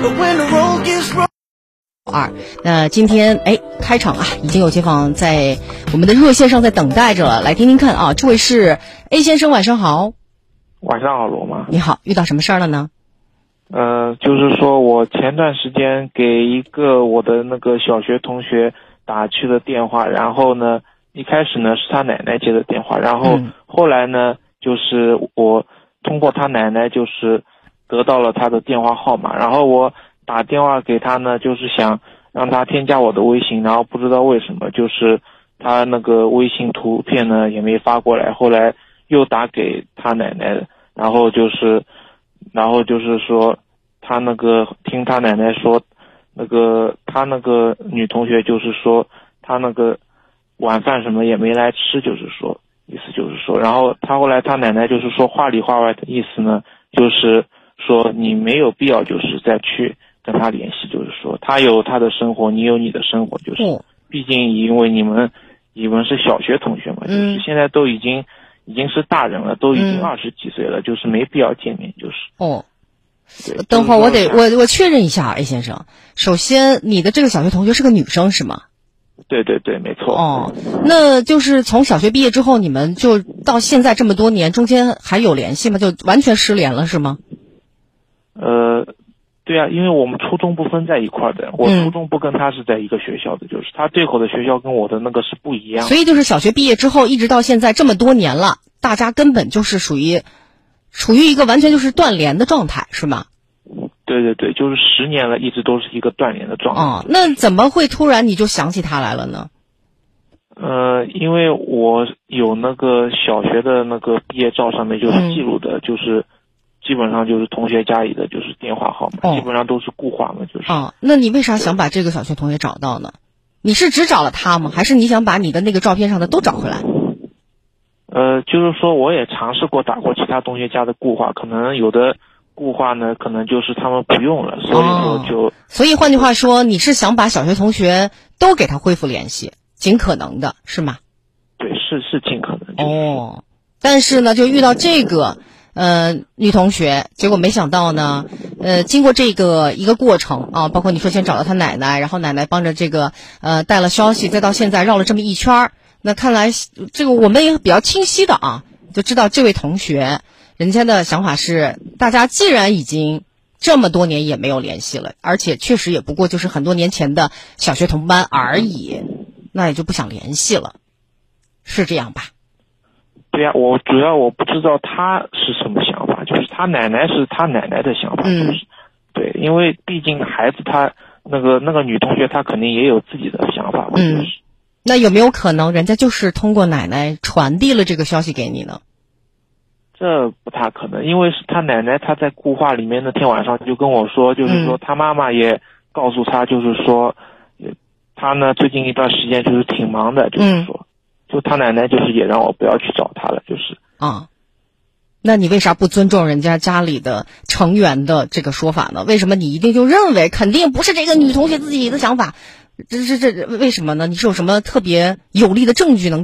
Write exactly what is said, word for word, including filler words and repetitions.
二，那今天哎开场啊，已经有街坊在我们的热线上在等待着了，来听听看啊。这位是 A 先生，晚上好。 晚上好，罗妈。 你好，遇到什么事儿了呢？ 呃，就是说我前段时间给一个我的那个小学同学打去的电话，然后呢，一开始呢是他奶奶接的电话，然后后来呢，就是我通过他奶奶就是得到了他的电话号码，然后我打电话给他呢，就是想让他添加我的微信，然后不知道为什么，就是他那个微信图片呢也没发过来，后来又打给他奶奶，然后就是然后就是说他那个听他奶奶说，那个他那个女同学就是说他那个晚饭什么也没来吃，就是说意思就是说，然后他后来他奶奶就是说话里话外的意思呢，就是说你没有必要就是再去跟他联系，就是说他有他的生活，你有你的生活，就是毕竟因为你们你们是小学同学嘛，就是现在都已经已经是大人了，都已经二十几岁了，就是没必要见面，就是哦。等会儿我得我我确认一下 A 先生，首先你的这个小学同学是个女生是吗？ 对对对，没错。 哦，那就是从小学毕业之后，你们就到现在这么多年，中间还有联系吗？就完全失联了是吗？ 呃，对啊，因为我们初中不分在一块儿的，我初中不跟他是在一个学校的，就是他对口的学校跟我的那个是不一样的。 所以就是小学毕业之后，一直到现在这么多年了，大家根本就是属于处于一个完全就是断联的状态，是吗？ 对对对，就是十年了，一直都是一个断联的状态。 哦，那怎么会突然你就想起他来了呢？ 呃，因为我有那个小学的那个毕业照上面就是记录的，嗯、就是基本上就是同学家里的就是电话号码，哦、基本上都是固话嘛，就是。 哦，那你为啥想把这个小学同学找到呢？你是只找了他吗？还是你想把你的那个照片上的都找回来？ 呃，就是说我也尝试过打过其他同学家的固话，可能有的固话呢，可能就是他们不用了，所以说就。 哦、所以换句话说，你是想把小学同学都给他恢复联系，尽可能的是吗？ 对，是是尽可能。就是、 哦，但是呢，就遇到这个呃女同学，结果没想到呢，呃，经过这个一个过程啊，包括你说先找到她奶奶，然后奶奶帮着这个呃带了消息，再到现在绕了这么一圈儿。那看来这个我们也比较清晰的啊，就知道这位同学人家的想法是，大家既然已经这么多年也没有联系了，而且确实也不过就是很多年前的小学同班而已，那也就不想联系了，是这样吧？ 对呀、啊，我主要我不知道他是什么想法，就是他奶奶是他奶奶的想法，就是、嗯、对，因为毕竟孩子他那个那个女同学她肯定也有自己的想法嘛，就是。 嗯，那有没有可能人家就是通过奶奶传递了这个消息给你呢？ 这不太可能，因为是他奶奶，她在固话里面那天晚上就跟我说，就是说他妈妈也告诉他，就是说，他呢最近一段时间就是挺忙的，就是说，就他奶奶就是也让我不要去找他了，就是啊。那你为啥不尊重人家家里的成员的这个说法呢？为什么你一定就认为肯定不是这个女同学自己的想法？这这这为什么呢？你是有什么特别有力的证据能